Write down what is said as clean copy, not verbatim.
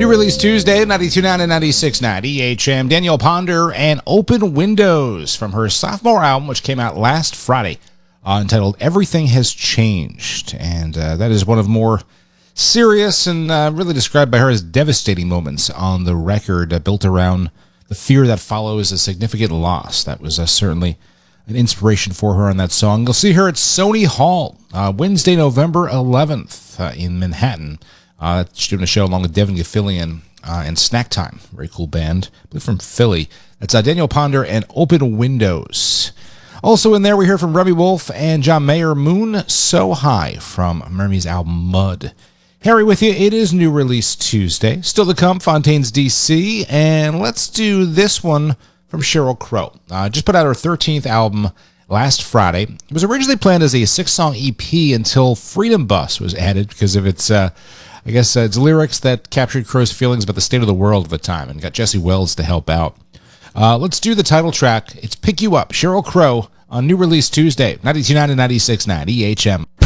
New release Tuesday, 92.9 and 96.9 EHM. Danielle Ponder and Open Windows from her sophomore album, which came out last Friday, entitled Everything Has Changed. And that is one of more serious and really described by her as devastating moments on the record, built around the fear that follows a significant loss. That was certainly an inspiration for her on that song. You'll see her at Sony Hall Wednesday, November 11th in Manhattan. She's doing a show along with Devin Gafillion and Snack Time. Very cool band. I believe from Philly. That's Danielle Ponder and Open Windows. Also in there, we hear from Remy Wolf and John Mayer, Moon So High from Mermy's album Mud. Harry with you. It is New Release Tuesday. Still to come, Fontaines DC. And let's do this one from Sheryl Crow. Just put out her 13th album last Friday. It was originally planned as a 6-song EP until Freedom Bus was added because of its, its lyrics that captured Crow's feelings about the state of the world at the time and got Jesse Wells to help out. Let's do the title track. It's Pick You Up, Sheryl Crow on New Release Tuesday, 92.9 and 96.9 EHM.